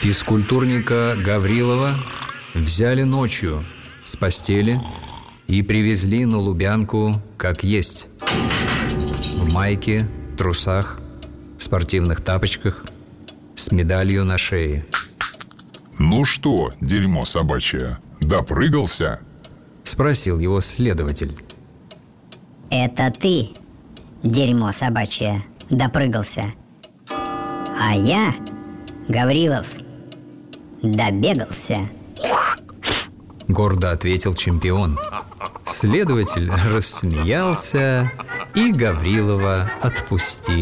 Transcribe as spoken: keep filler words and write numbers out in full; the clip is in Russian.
Физкультурника Гаврилова взяли ночью с постели и привезли на Лубянку как есть. В майке, трусах, спортивных тапочках, с медалью на шее. «Ну что, дерьмо собачье, допрыгался?» — спросил его следователь. Это ты, дерьмо собачье, допрыгался. А я, Гаврилов, добегался. Гордо ответил чемпион. Следователь рассмеялся и Гаврилова отпустил.